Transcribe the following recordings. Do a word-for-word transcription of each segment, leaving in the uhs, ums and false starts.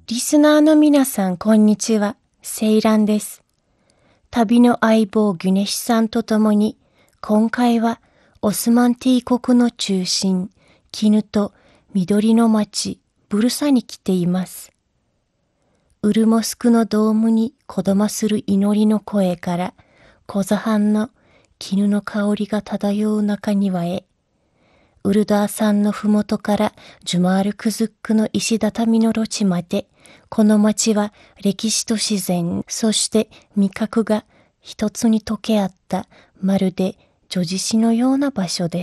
リスナーの皆さん、こんにちは。セイランです。旅の相棒ギュネシさんと共に、今回はオスマン帝国の中心、絹と緑の町、ブルサに来ています。ウルモスクのドームにこだまする祈りの声から、コザハンの絹の香りが漂う中庭へ、ウルダー山のふもとからジュマールクズックの石畳の路地まで、この町は歴史と自然、そして味覚が一つに溶け合ったまるで女子詩のような場所です。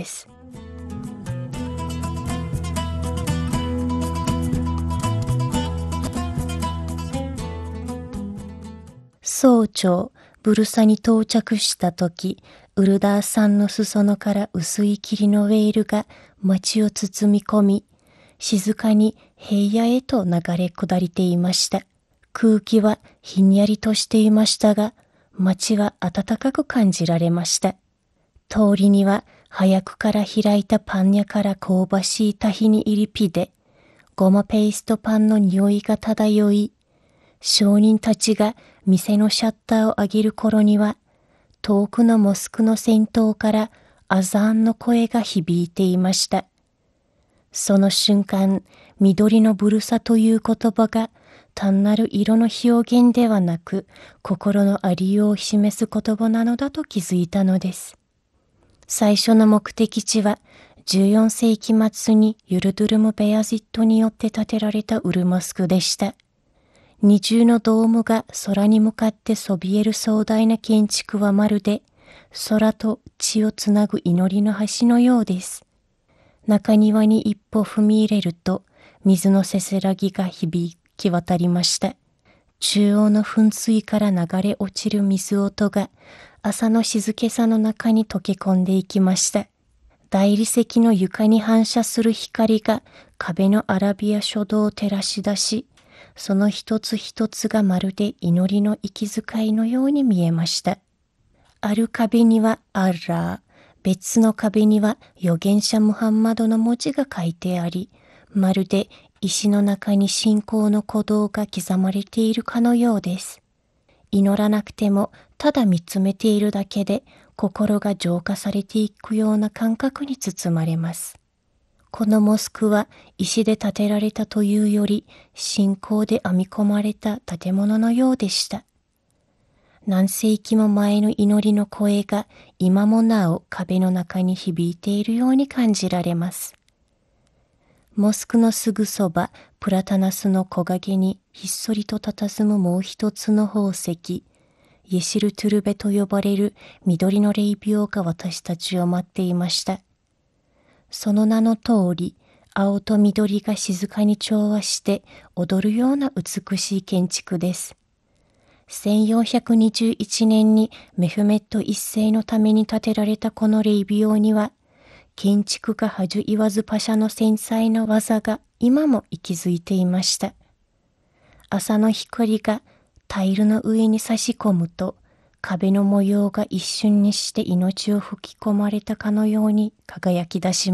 早朝、ブルサに到着したとき、ウルダー山の裾野から薄い霧のウェールが町を包み込み、静かに平野へと流れ下りていました。空気はひんやりとしていましたが、町は暖かく感じられました。通りには早くから開いたパン屋から香ばしいタヒニ入りピで、ゴマペーストパンの匂いが漂い、商人たちが店のシャッターを上げる頃には、遠くのモスクの先頭からアザーンの声が響いていました。その瞬間、緑のブルサという言葉が単なる色の表現ではなく、心のありようを示す言葉なのだと気づいたのです。最初の目的地は、じゅうよんせいき末にユルドゥルム・ベアジットによって建てられたウルモスクでした。二重のドームが空に向かってそびえる壮大な建築はまるで空と地をつなぐ祈りの橋のようです。中庭に一歩踏み入れると水のせせらぎが響き渡りました。中央の噴水から流れ落ちる水音が朝の静けさの中に溶け込んでいきました。大理石の床に反射する光が壁のアラビア書道を照らし出し、その一つ一つがまるで祈りの息遣いのように見えました。ある壁にはアッラー、別の壁には預言者ムハンマドの文字が書いてあり、まるで石の中に信仰の鼓動が刻まれているかのようです。祈らなくてもただ見つめているだけで心が浄化されていくような感覚に包まれます。このモスクは石で建てられたというより信仰で編み込まれた建物のようでした。何世紀も前の祈りの声が今もなお壁の中に響いているように感じられます。モスクのすぐそば、プラタナスの木陰にひっそりと佇むもう一つの宝石、イェシルトゥルベと呼ばれる緑の霊廟が私たちを待っていました。その名の通り、青と緑が静かに調和して踊るような美しい建築です。せんよんひゃくにじゅういちねんにメフメット一世のために建てられたこの霊廟には、建築家ハジュ・イワズ・パシャの繊細な技が今も息づいていました。朝の光がタイルの上に差し込むと、壁の模様が一瞬にして命を吹き込まれたかのように輝き出します。